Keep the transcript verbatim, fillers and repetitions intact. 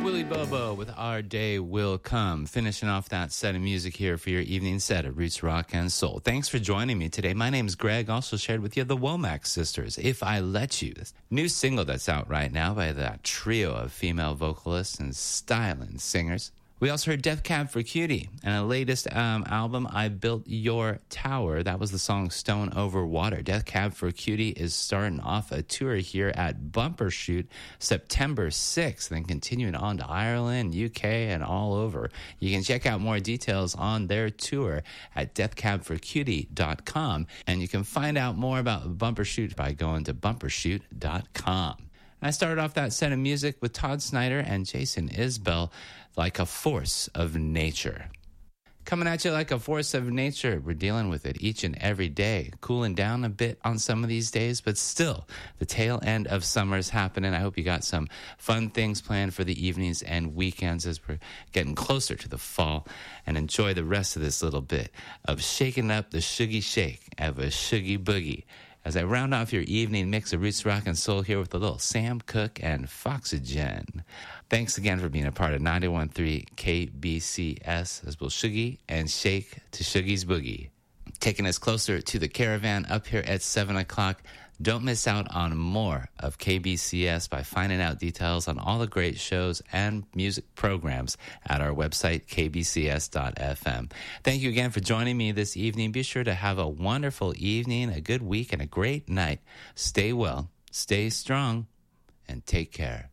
Willie Bobo with Our Day Will Come, finishing off that set of music here for your evening set of Roots Rock and Soul. Thanks for joining me today. My name's Greg. Also shared with you the Womack Sisters, If I Let You. This new single that's out right now by that trio of female vocalists and styling singers. We also heard Death Cab for Cutie and a latest um, album, I Built Your Tower. That was the song Stone Over Water. Death Cab for Cutie is starting off a tour here at Bumbershoot September sixth, then continuing on to Ireland, U K, and all over. You can check out more details on their tour at death cab for cutie dot com, and you can find out more about Bumbershoot by going to bumbershoot dot com. I started off that set of music with Todd Snyder and Jason Isbell, Like a Force of Nature. Coming at you like a force of nature. We're dealing with it each and every day. Cooling down a bit on some of these days, but still, the tail end of summer's happening. I hope you got some fun things planned for the evenings and weekends as we're getting closer to the fall. And enjoy the rest of this little bit of shaking up the shuggy shake of a shuggy boogie, as I round off your evening mix of Roots Rock and Soul here with a little Sam Cooke and Foxygen. Thanks again for being a part of ninety-one point three K B C S as we'll shuggy and shake to Shuggy's Boogie. Taking us closer to the caravan up here at seven o'clock. Don't miss out on more of K B C S by finding out details on all the great shows and music programs at our website, k b c s dot f m. Thank you again for joining me this evening. Be sure to have a wonderful evening, a good week, and a great night. Stay well, stay strong, and take care.